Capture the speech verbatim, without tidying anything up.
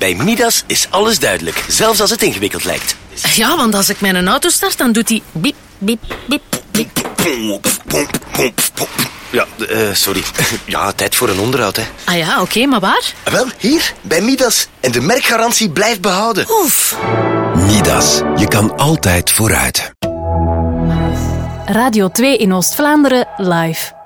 Bij Midas is alles duidelijk, zelfs als het ingewikkeld lijkt. Ja, want als ik mijn auto start, dan doet hij biep, biep, biep, biep. Ja, uh, sorry. Ja, tijd voor een onderhoud, hè. Ah ja, oké, okay, maar waar? Wel, hier, bij Midas. En de merkgarantie blijft behouden. Oef. Midas, je kan altijd vooruit. Radio twee in Oost-Vlaanderen live.